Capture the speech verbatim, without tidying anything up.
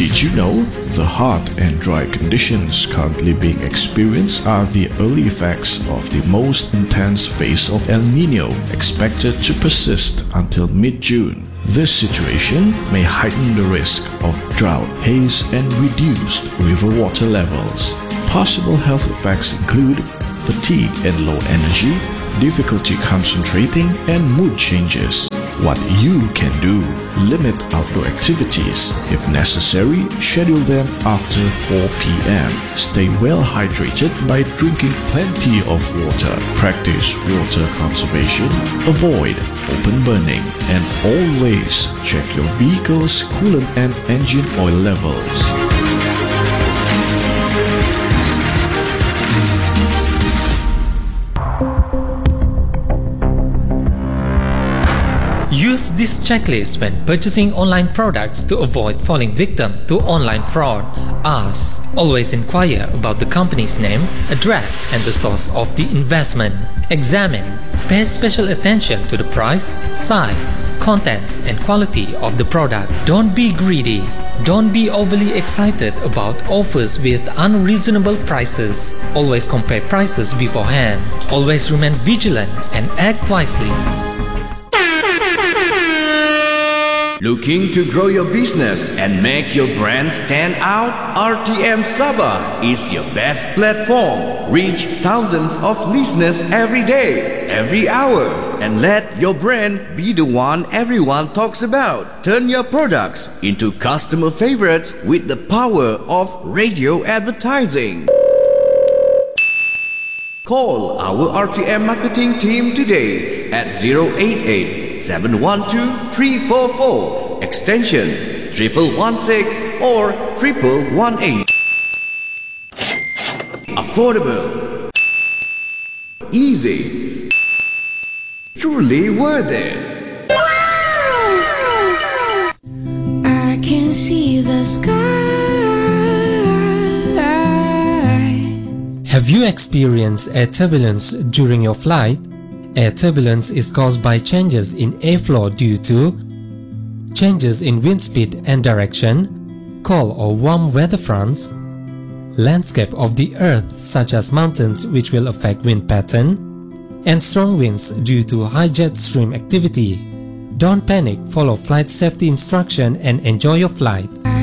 Did you know the hot and dry conditions currently being experienced are the early effects of the most intense phase of El Niño, expected to persist until mid-June? This situation may heighten the risk of drought, haze, and reduced river water levels. Possible health effects include fatigue and low energy, difficulty concentrating, and mood changes. What you can do: limit outdoor activities. If necessary, schedule them after four p m Stay well hydrated by drinking plenty of water. Practice water conservation. Avoid open burning. And always check your vehicle's coolant and engine oil levels. Use this checklist when purchasing online products to avoid falling victim to online fraud. Ask. Always inquire about the company's name, address, and the source of the investment. Examine. Pay special attention to the price, size, contents, and quality of the product. Don't be greedy. Don't be overly excited about offers with unreasonable prices. Always compare prices beforehand. Always remain vigilant and act wisely. Looking to grow your business and make your brand stand out? R T M Sabah is your best platform. Reach thousands of listeners every day, every hour, and let your brand be the one everyone talks about. Turn your products into customer favorites with the power of radio advertising. Call our R T M marketing team today at zero eight eight, seven one two, three four four, extension triple one six or triple one eight. Affordable, easy, truly worth it. I can see the sky. Have you experienced air turbulence during your flight? Air turbulence is caused by changes in airflow due to changes in wind speed and direction, cold or warm weather fronts, landscape of the earth such as mountains which will affect wind pattern, and strong winds due to high jet stream activity. Don't panic, follow flight safety instruction and enjoy your flight.